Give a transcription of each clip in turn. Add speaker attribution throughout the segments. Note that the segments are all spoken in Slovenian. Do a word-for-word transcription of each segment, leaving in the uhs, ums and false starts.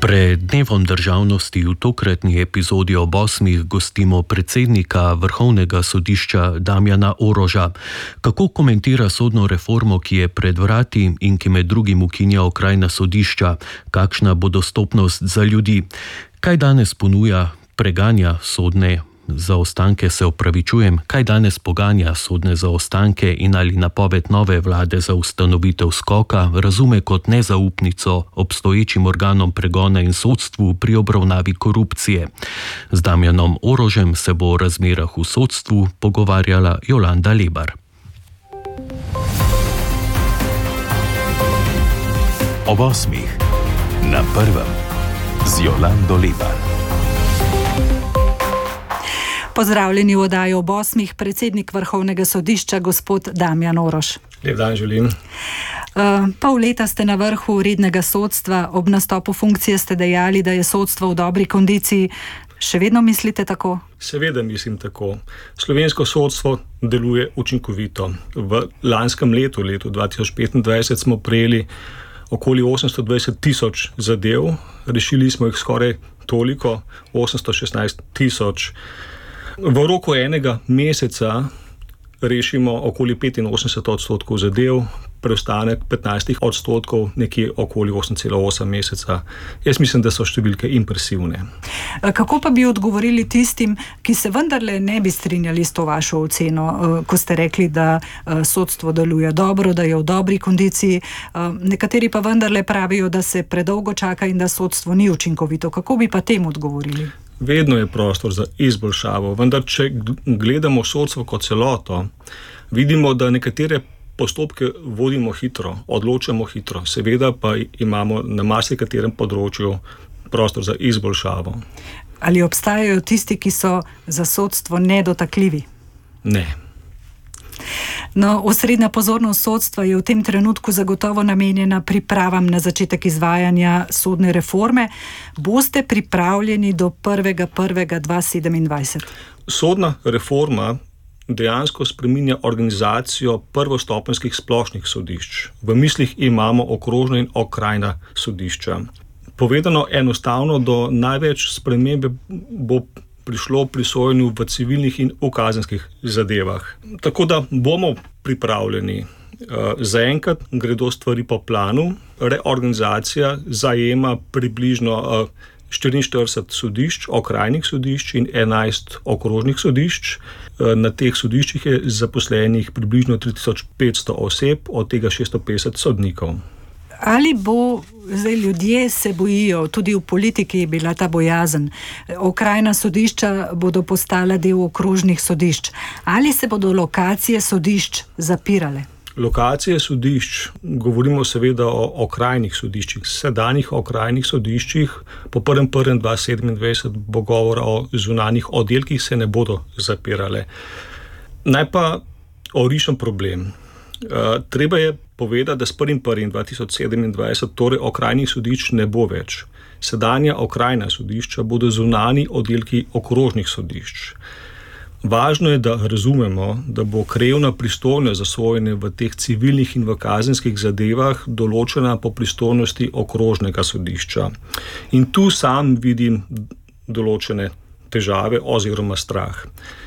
Speaker 1: Pred dnevom državnosti v tokratni epizodi ob osmih gostimo predsednika Vrhovnega sodišča Damjana Oroža. Kako komentira sodno reformo, ki je pred vrati in ki med drugim ukinja okrajna sodišča? Kakšna bo dostopnost za ljudi? Kaj danes ponuja, preganja sodne zaostanke, se opravičujem, kaj danes poganja sodne zaostanke in ali napoved nove vlade za ustanovitev skoka razume kot nezaupnico obstoječim organom pregona in sodstvu pri obravnavi korupcije. Z Damjanom Orožem se bo o razmerah v sodstvu pogovarjala Jolanda Lebar.
Speaker 2: Ob osmih na prvem z Jolando Lebar.
Speaker 3: Pozdravljeni v oddaji ob osmih, predsednik Vrhovnega sodišča, gospod Damjan Orož.
Speaker 4: Lep dan želim.
Speaker 3: Uh, pol leta ste na vrhu rednega sodstva, ob nastopu funkcije ste dejali, da je sodstvo v dobri kondiciji. Še vedno mislite tako?
Speaker 4: Seveda mislim tako. Slovensko sodstvo deluje učinkovito. V lanskem letu, letu dva tisoč petindvajset, smo prejeli okoli osemsto dvajset tisoč zadev, rešili smo jih skoraj toliko, osemsto šestnajst tisoč. V roku enega meseca rešimo okoli petinosemdeset odstotkov zadev, preostanek petnajst odstotkov, nekje okoli osem cela osem meseca. Jaz mislim, da so številke impresivne.
Speaker 3: Kako pa bi odgovorili tistim, ki se vendarle ne bi strinjali s to vašo oceno, ko ste rekli, da sodstvo deluje dobro, da je v dobri kondiciji? Nekateri pa vendarle pravijo, da se predolgo čaka in da sodstvo ni učinkovito. Kako bi pa tem odgovorili?
Speaker 4: Vedno je prostor za izboljšavo, vendar če gledamo sodstvo kot celoto, vidimo, da nekatere postopke vodimo hitro, odločamo hitro, seveda pa imamo na marsikaterem področju prostor za izboljšavo.
Speaker 3: Ali obstajajo tisti, ki so za sodstvo nedotakljivi?
Speaker 4: Ne.
Speaker 3: No, osrednja pozornost sodstva je v tem trenutku zagotovo namenjena pripravam na začetek izvajanja sodne reforme. Boste pripravljeni do prvega prvega dva tisoč sedemindvajset?
Speaker 4: Sodna reforma dejansko spreminja organizacijo prvostopenjskih splošnih sodišč. V mislih imamo okrožna in okrajna sodišča. Povedano enostavno, do največ spremembe bo prišlo pri sojenju v civilnih in v kazenskih zadevah. Tako da bomo pripravljeni. Zaenkrat gredo stvari po planu. Reorganizacija zajema približno štiriinštirideset sodišč, okrajnih sodišč in enajst okrožnih sodišč. Na teh sodiščih je zaposlenih približno tri tisoč petsto oseb, od tega šeststo petdeset sodnikov.
Speaker 3: Ali bo, zdaj ljudje se bojijo, tudi v politiki je bila ta bojazen, okrajna sodišča bodo postala del okrožnih sodišč. Ali se bodo lokacije sodišč zapirale?
Speaker 4: Lokacije sodišč, govorimo seveda o okrajnih sodiščih, sedanjih okrajnih sodiščih, po prvem prvem dva tisoč sedemindvajset bo govora o zunanjih oddelkih, se ne bodo zapirale. Naj pa orišem problem. Uh, treba je povedati, da s prvim prvim dva tisoč sedemindvajset torej okrajnih sodišč ne bo več. Sedanja okrajna sodišča bodo zunani oddelki okrožnih sodišč. Važno je, da razumemo, da bo krajevna pristojnost za sojenje v teh civilnih in v kazenskih zadevah določena po pristojnosti okrožnega sodišča. In tu sam vidim določene težave oziroma strah.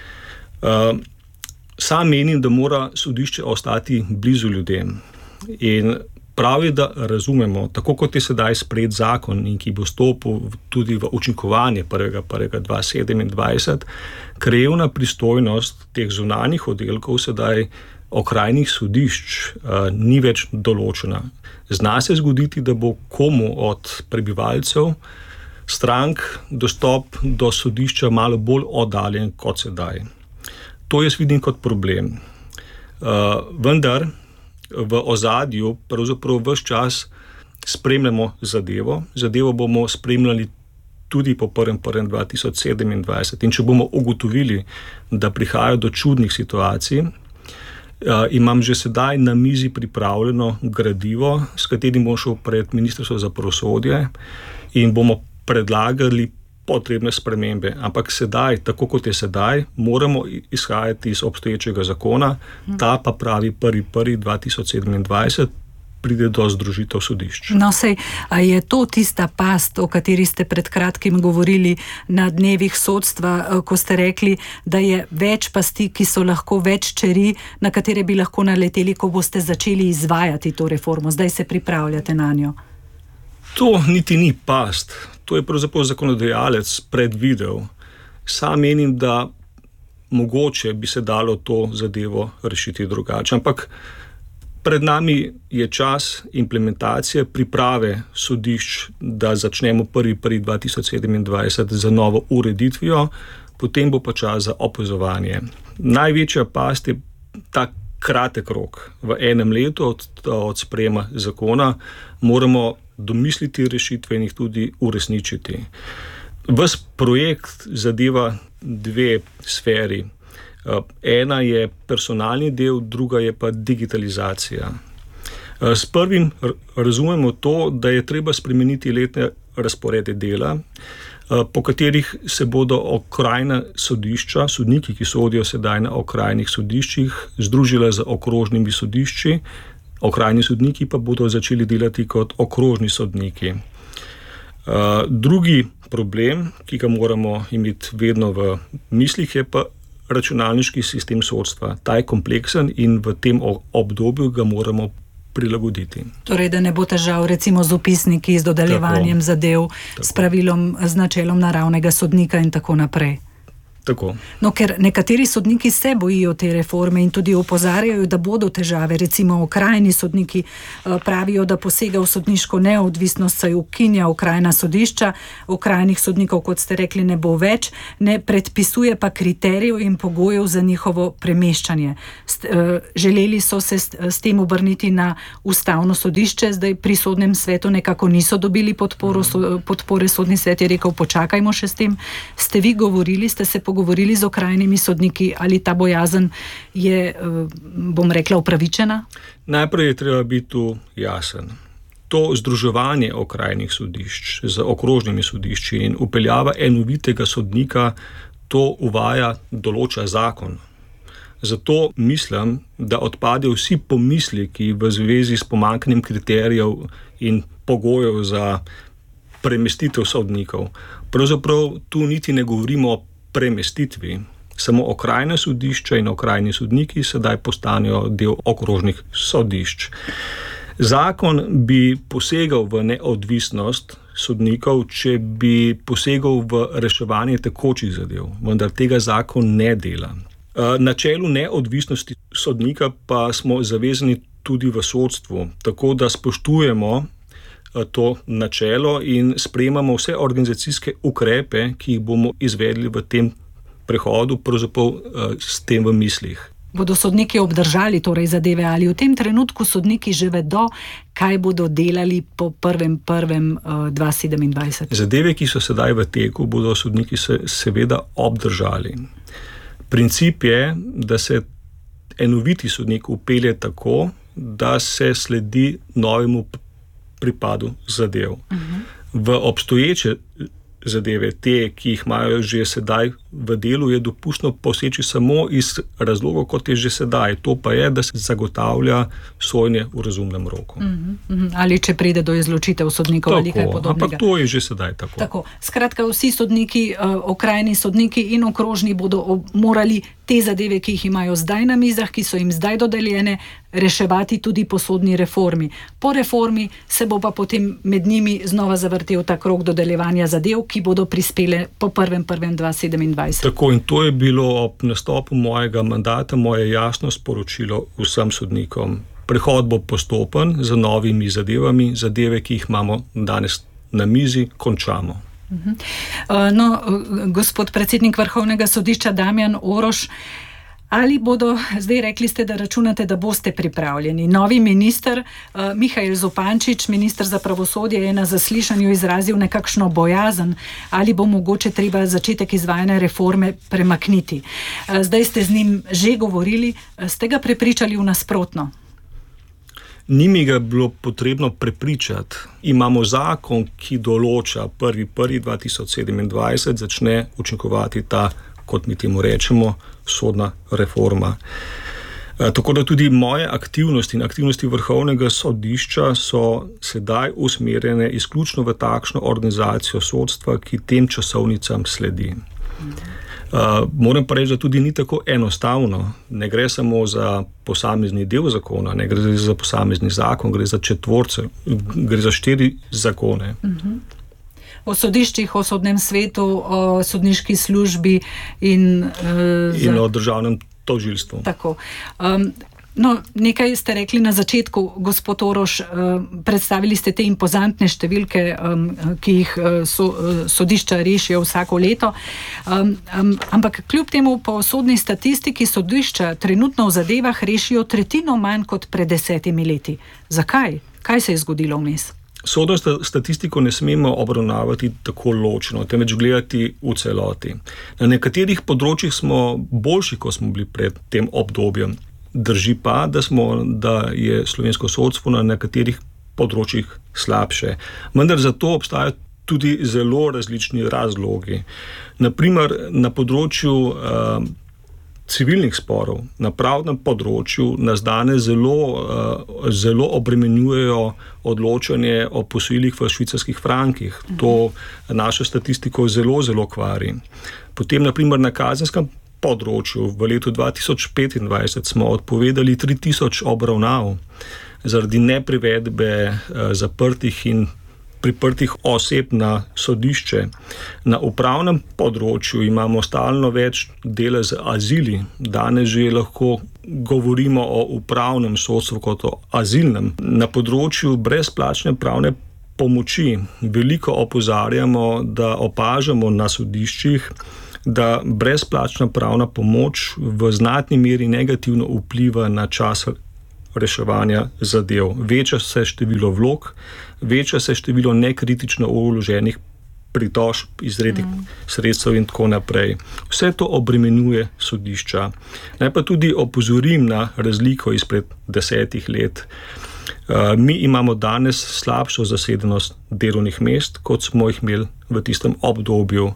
Speaker 4: Uh, Sam menim, da mora sodišče ostati blizu ljudem. In prav je, da razumemo, tako kot je sedaj sprejet zakon in ki bo stopil tudi v učinkovanje prvega prvega dva tisoč sedemindvajset, krajevna pristojnost teh zunanjih oddelkov sedaj okrajnih sodišč uh, ni več določena. Zna se zgoditi, da bo komu od prebivalcev strank dostop do sodišča malo bolj oddaljen kot sedaj. To jaz vidim kot problem. Uh, vendar v ozadju pravzaprav ves čas spremljamo zadevo. Zadevo bomo spremljali tudi po prvem prvem dva tisoč sedemindvajset. In če bomo ugotovili, da prihaja do čudnih situacij, uh, imam že sedaj na mizi pripravljeno gradivo, s katerim bom šel pred Ministrstvo za pravosodje in bomo predlagali potrebne spremembe, ampak sedaj, tako kot je sedaj, moramo izhajati iz obstoječega zakona, ta pa pravi prvi prvi dva tisoč sedemindvajset, pride do združitev sodišč.
Speaker 3: No, sej, a je to tista past, o kateri ste pred kratkim govorili na dnevih sodstva, ko ste rekli, da je več pasti, ki so lahko več čeri, na katere bi lahko naleteli, ko boste začeli izvajati to reformo? Zdaj se pripravljate na njo.
Speaker 4: To niti ni past. To je pravzaprav zakonodajalec predvidel. Sam menim, da mogoče bi se dalo to zadevo rešiti drugače. Ampak pred nami je čas implementacije, priprave sodišč, da začnemo prvi prvega dva tisoč sedemindvajset za novo ureditvijo, potem bo pa čas za opazovanje. Največja past je ta kratek rok. V enem letu od, od sprejema zakona moramo domisliti rešitve in jih tudi uresničiti. Ves projekt zadeva dve sferi. Ena je personalni del, druga je pa digitalizacija. S prvim razumemo to, da je treba spremeniti letne razporede dela, po katerih se bodo okrajna sodišča, sodniki, ki sodijo sedaj na okrajnih sodiščih, združile z okrožnimi sodišči, okrajni sodniki pa bodo začeli delati kot okrožni sodniki. Drugi problem, ki ga moramo imeti vedno v mislih, je pa računalniški sistem sodstva. Ta je kompleksen in v tem obdobju ga moramo prilagoditi.
Speaker 3: Torej, da ne bo težav recimo z upisniki, z dodeljevanjem zadev, tako. S pravilom, z načelom naravnega sodnika in tako naprej.
Speaker 4: Tako.
Speaker 3: No, ker nekateri sodniki se bojijo te reforme in tudi opozarjajo, da bodo težave. Recimo okrajni sodniki pravijo, da posega v sodniško neodvisnost, saj ukinja okrajna sodišča, okrajnih sodnikov, kot ste rekli, ne bo več, ne predpisuje pa kriterijev in pogojev za njihovo premeščanje. Želeli so se s tem obrniti na ustavno sodišče, zdaj pri sodnem svetu nekako niso dobili podporo, podpore, sodni svet je rekel, počakajmo še s tem. Ste vi govorili, ste se pogovorili z okrajnimi sodniki, ali ta bojazen je, bom rekla, upravičena?
Speaker 4: Najprej je treba biti tu jasen. To združevanje okrajnih sodišč z okrožnimi sodišči in upeljava enovitega sodnika, to uvaja, določa zakon. Zato mislim, da odpadejo vsi pomisleki v zvezi s pomanjkanjem kriterijev in pogojev za premestitev sodnikov. Pravzaprav tu niti ne govorimo o premestitvi. Samo okrajna sodišča in okrajni sodniki sedaj postanejo del okrožnih sodišč. Zakon bi posegal v neodvisnost sodnikov, če bi posegal v reševanje tekočih zadev, vendar tega zakon ne dela. Načelu neodvisnosti sodnika pa smo zavezani tudi v sodstvu, tako da spoštujemo to načelo in sprejemamo vse organizacijske ukrepe, ki jih bomo izvedli v tem prehodu, pravzaprav s tem v mislih.
Speaker 3: Bodo sodniki obdržali torej zadeve ali v tem trenutku sodniki že vedo, kaj bodo delali po prvem prvem dva tisoč sedemindvajset?
Speaker 4: Zadeve, ki so sedaj v teku, bodo sodniki se seveda obdržali. Princip je, da se enoviti sodnik upelje tako, da se sledi novemu pripadu zadev. Uh-huh. V obstoječe zadeve, te, ki jih imajo že sedaj v delu, je dopustno poseči samo iz razlogov, kot je že sedaj. To pa je, da se zagotavlja sojenje v razumnem roku.
Speaker 3: Uh-huh. Ali če pride do izločitev sodnikov tako, ali kaj podobnega.
Speaker 4: Ampak to je že sedaj tako.
Speaker 3: tako. Skratka, vsi sodniki, okrajni sodniki in okrožni bodo morali te zadeve, ki jih imajo zdaj na mizah, ki so jim zdaj dodeljene, reševati tudi po sodni reformi. Po reformi se bo pa potem med njimi znova zavrtel ta krog dodeljevanja zadev, ki bodo prispele po prvem prvem dva tisoč sedemindvajset.
Speaker 4: Tako, in to je bilo ob nastopu mojega mandata moje jasno sporočilo vsem sodnikom. Prehod bo postopen z novimi zadevami, zadeve, ki jih imamo danes na mizi, končamo.
Speaker 3: No, gospod predsednik Vrhovnega sodišča Damjan Orož, ali bodo, zdaj rekli ste, da računate, da boste pripravljeni. Novi minister Mihael Zupančič, minister za pravosodje, je na zaslišanju izrazil nekakšno bojazen, ali bo mogoče treba začetek izvajanja reforme premakniti. Zdaj ste z njim že govorili, ste ga prepričali v nasprotno?
Speaker 4: Ni mi ga bilo potrebno prepričati. Imamo zakon, ki določa prvi prvega dva tisoč sedemindvajset začne učinkovati ta, kot mi temu rečemo, sodna reforma. Tako da tudi moje aktivnosti in aktivnosti Vrhovnega sodišča so sedaj usmerjene izključno v takšno organizacijo sodstva, ki tem časovnicam sledi. Uh, moram pa reči, da tudi ni tako enostavno. Ne gre samo za posamezni del zakona, ne gre za posamezni zakon, gre za četvorce, gre za štiri zakone.
Speaker 3: Uh-huh. O sodiščih, o sodnem svetu, o sodniški službi in, uh,
Speaker 4: in za... o državnem tožilstvu.
Speaker 3: Tako. Um, No, nekaj ste rekli na začetku, gospod Orož, predstavili ste te impozantne številke, ki jih so, sodišča rešijo vsako leto, ampak kljub temu po sodni statistiki sodišča trenutno v zadevah rešijo tretjino manj kot pred desetimi leti. Zakaj? Kaj se je zgodilo vmes?
Speaker 4: Sodno statistiko ne smemo obravnavati tako ločeno, temveč gledati v celoti. Na nekaterih področjih smo boljši, kot smo bili pred tem obdobjem. Drži pa, da, smo, da je slovensko sodstvo na nekaterih področjih slabše. Vendar za to obstajajo tudi zelo različni razlogi. Naprimer, na področju uh, civilnih sporov, na pravnem področju nas danes zelo, uh, zelo obremenjujejo odločanje o posojilih v švicarskih frankih. To našo statistiko zelo, zelo kvari. Potem, naprimer, na kazenskem področju v letu dva tisoč petindvajset smo odpovedali tri tisoč obravnav zaradi neprivedbe eh, zaprtih in priprtih oseb na sodišče. Na upravnem področju imamo stalno več dela z azili. Danes že lahko govorimo o upravnem sodstvu kot o azilnem. Na področju brezplačne pravne pomoči veliko opozarjamo, da opažamo na sodiščih, da brezplačna pravna pomoč v znatni meri negativno vpliva na čas reševanja zadev. Veča se število vlog, veča se število nekritično vloženih pritožb, izrednih mm. sredstev in tako naprej. Vse to obremenjuje sodišča. Naj pa tudi opozorim na razliko izpred desetih let. Uh, mi imamo danes slabšo zasedenost delovnih mest, kot smo jih imeli v tistem obdobju.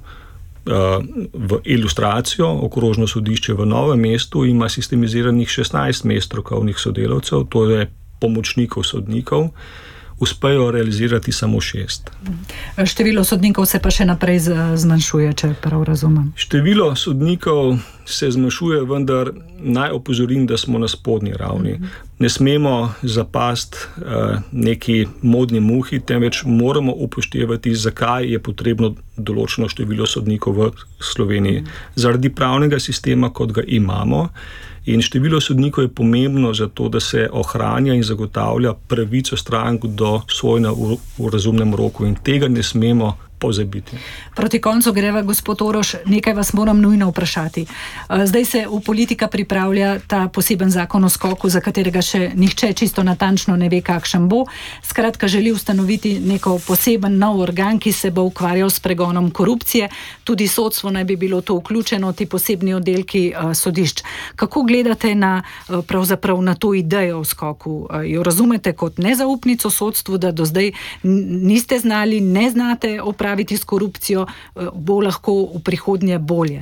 Speaker 4: V ilustracijo, okrožno sodišče v Novem mestu ima sistemiziranih šestnajst mest strokovnih sodelavcev, to je pomočnikov sodnikov, uspejo realizirati samo šest.
Speaker 3: Število sodnikov se pa še naprej zmanjšuje, če prav razumem. Število
Speaker 4: sodnikov se zmanjšuje, vendar naj opozorim, da smo na spodnji ravni. Ne smemo zapasti uh, neki modni muhi, temveč moramo upoštevati, zakaj je potrebno določeno število sodnikov v Sloveniji. Zaradi pravnega sistema, kot ga imamo, in število sodnikov je pomembno zato, da se ohranja in zagotavlja pravico strank do sojenja v, v razumnem roku in tega ne smemo pozabiti.
Speaker 3: Proti koncu greva, gospod Orož, nekaj vas moram nujno vprašati. Zdaj se v politika pripravlja ta poseben zakon o skoku, za katerega še nihče čisto natančno ne ve, kakšen bo. Skratka, želi ustanoviti neko poseben nov organ, ki se bo ukvarjal s pregonom korupcije. Tudi sodstvo naj bi bilo to vključeno, ti posebni oddelki uh, sodišč. Kako gledate na, uh, pravzaprav na to idejo o skoku? Uh, jo razumete kot nezaupnico sodstvu, da do zdaj niste znali, ne znate opraviti s korupcijo, bo lahko v prihodnje bolje?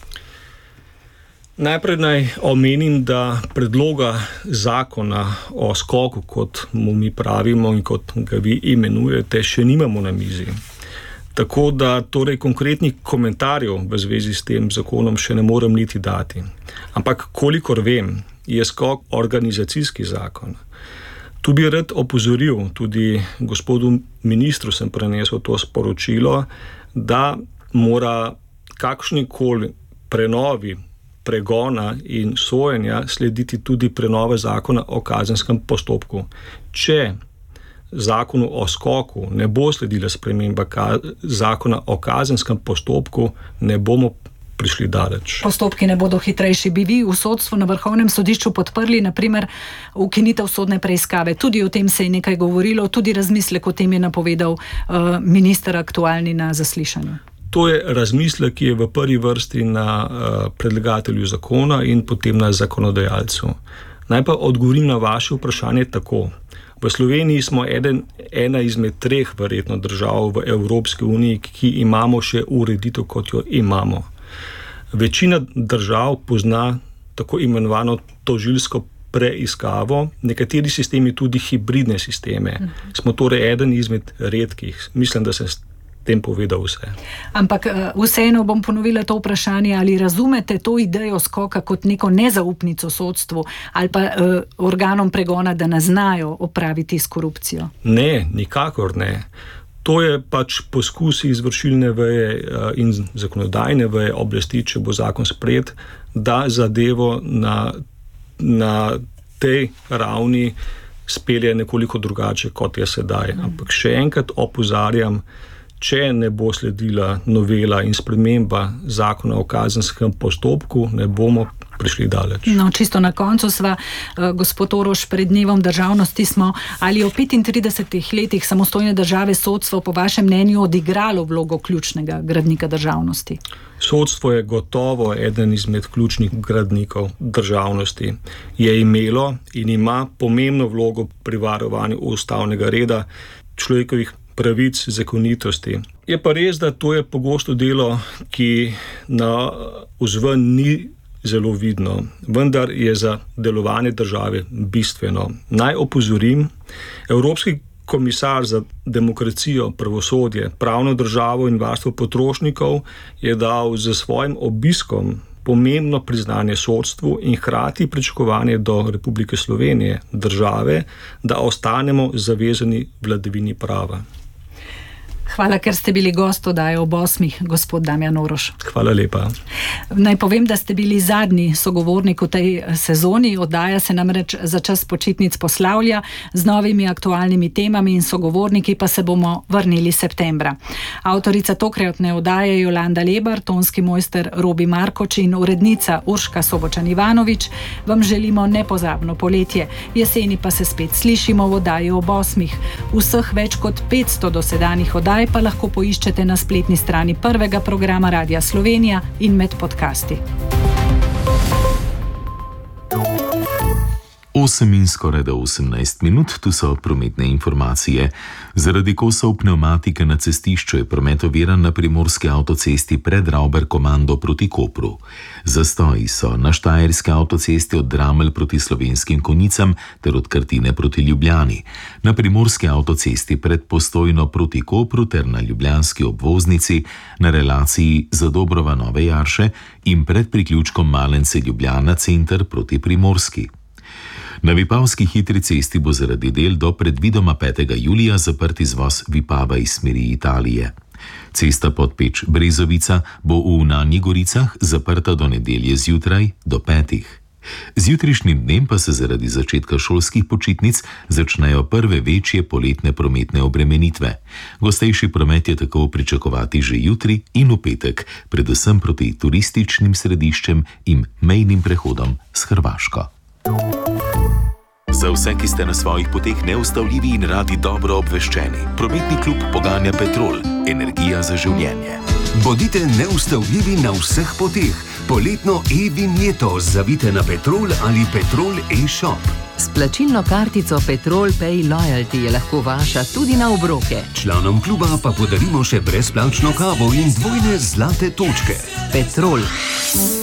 Speaker 4: Najprej naj omenim, da predloga zakona o skoku, kot mu mi pravimo in kot ga vi imenujete, še nimamo na mizi. Tako da torej konkretnih komentarjev v zvezi s tem zakonom še ne morem niti dati. Ampak kolikor vem, je skok organizacijski zakon. Tu bi rad opozoril, tudi gospodu ministru sem prenesel to sporočilo, da mora kakšnikoli prenovi pregona in sojenja slediti tudi prenove zakona o kazenskem postopku. Če zakonu o skoku ne bo sledila sprememba zakona o kazenskem postopku, ne bomo prišli daleč.
Speaker 3: Postopki ne bodo hitrejši. Bi vi v sodstvu na Vrhovnem sodišču podprli, naprimer, ukinitev sodne preiskave? Tudi o tem se je nekaj govorilo, tudi razmislek o tem je napovedal uh, minister aktualni na zaslišanju.
Speaker 4: To je razmislek, ki je v prvi vrsti na uh, predlagatelju zakona in potem na zakonodajalcu. Naj pa odgovorim na vaše vprašanje tako. V Sloveniji smo eden, ena izmed treh verjetno držav v Evropski uniji, ki imamo še ureditev, kot jo imamo. Večina držav pozna tako imenovano tožilsko preiskavo, nekateri sistemi tudi hibridne sisteme. Smo torej eden izmed redkih. Mislim, da se s tem povedal vse.
Speaker 3: Ampak vseeno bom ponovila to vprašanje, ali razumete to idejo skoka kot neko nezaupnico sodstvu ali pa uh, organom pregona, da ne znajo opraviti s korupcijo?
Speaker 4: Ne, nikakor ne. To je pač poskus izvršilne veje in zakonodajne veje oblasti, če bo zakon sprejet, da zadevo na, na tej ravni spelje nekoliko drugače, kot je sedaj. Ampak še enkrat opozarjam, če ne bo sledila novela in sprememba zakona o kazenskem postopku, ne bomo prišli daleč.
Speaker 3: No, čisto na koncu sva, uh, gospod Orož, pred dnevom državnosti smo, ali v petintridesetih letih samostojne države sodstvo po vašem mnenju odigralo vlogo ključnega gradnika državnosti?
Speaker 4: Sodstvo je gotovo eden izmed ključnih gradnikov državnosti. Je imelo in ima pomembno vlogo pri varovanju ustavnega reda, človekovih pravic, zakonitosti. Je pa res, da to je pogosto delo, ki na vzven ni zelo vidno, vendar je za delovanje države bistveno. Naj opozorim, Evropski komisar za demokracijo, pravosodje, pravno državo in varstvo potrošnikov je dal z svojim obiskom pomembno priznanje sodstvu in hkrati pričakovanje do Republike Slovenije, države, da ostanemo zavezani vladavini prava.
Speaker 3: Hvala, ker ste bili gost oddaje Ob osmih, gospod Damjan Orož.
Speaker 4: Hvala lepa.
Speaker 3: Naj povem, da ste bili zadnji sogovornik v tej sezoni. Oddaja se namreč za čas počitnic poslavlja z novimi aktualnimi temami in sogovorniki pa se bomo vrnili septembra. Avtorica tokratne oddaje Jolanda Lebar, tonski mojster Robi Markoč in urednica Urška Sobočan-Ivanovič vam želimo nepozabno poletje. Jeseni pa se spet slišimo v oddaji Ob osmih. Vseh več kot petsto dosedanjih oddaj pa lahko poiščete na spletni strani prvega programa Radia Slovenija in med podcasti.
Speaker 2: osem in skoraj do osemnajst minut, tu so prometne informacije. Zaradi kosov pnevmatike na cestišču je promet oviran na primorski avtocesti pred Ravber-Komando proti Kopru. Zastoji so na štajerski avtocesti od Dramelj proti Slovenskim Konjicam ter od Krtine proti Ljubljani, na primorski avtocesti pred Postojno proti Kopru ter na ljubljanski obvoznici na relaciji Zadobrova Nove Jarše in pred priključkom Malence Ljubljana center proti Primorski. Na Vipavski hitri cesti bo zaradi del do predvidoma petega julija zaprt izvoz Vipava iz smeri Italije. Cesta Podpeč Brezovica bo v Nanji Goricah zaprta do nedelje zjutraj do petih. Z jutrišnjim dnem pa se zaradi začetka šolskih počitnic začnejo prve večje poletne prometne obremenitve. Gostejši promet je tako pričakovati že jutri in v petek, predvsem proti turističnim središčem in mejnim prehodom s Hrvaško. Za vse, ki ste na svojih poteh neustavljivi in radi dobro obveščeni, prometni klub poganja Petrol, energija za življenje.
Speaker 5: Bodite neustavljivi na vseh poteh. Poletno e-vinjeto zavite na Petrol ali Petrol e-shop.
Speaker 6: S plačilno kartico Petrol Pay Loyalty je lahko vaša tudi na obroke.
Speaker 5: Članom kluba pa podarimo še brezplačno kavo in dvojne zlate točke.
Speaker 6: Petrol.